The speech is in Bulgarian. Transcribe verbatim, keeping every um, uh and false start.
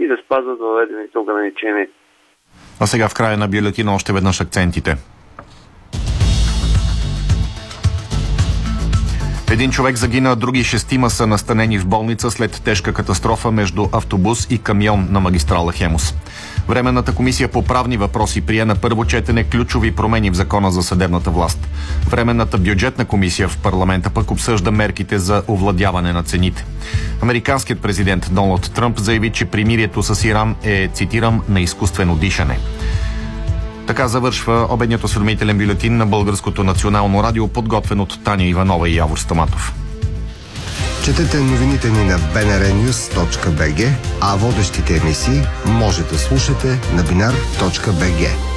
и да спазват въведените ограничения. А сега в края на бюлетина още веднъж акцентите. Един човек загина, други шестима са настанени в болница след тежка катастрофа между автобус и камион на магистрала Хемус. Временната комисия по правни въпроси прие на първо четене ключови промени в закона за съдебната власт. Временната бюджетна комисия в парламента пък обсъжда мерките за овладяване на цените. Американският президент Доналд Тръмп заяви, че примирието с Иран е, цитирам, на изкуствено дишане. Така завършва обедният осведомителен бюлетин на Българското национално радио, подготвен от Таня Иванова и Явор Стаматов. Четете новините ни на би ен ар нюз точка би джи, а водещите емисии може да слушате на бинар точка би джи.